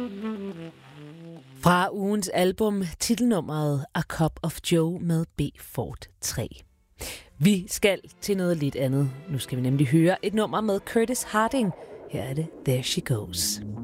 Fra ugens album, titelnummeret A Cup of Joe med B. Ford 3. Vi skal til noget lidt andet. Nu skal vi nemlig høre et nummer med Curtis Harding. Her er det There She Goes.